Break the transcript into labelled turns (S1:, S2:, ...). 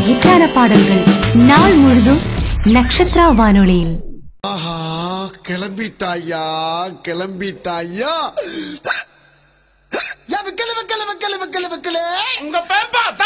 S1: ஹிட்டான பாடல்கள் நாள் முழுதும் நட்சத்திரா வானொலியில்.
S2: ஆஹா, கிளம்பிட்டாயா கிளம்பிட்டாயா.
S3: உங்க பேப்பா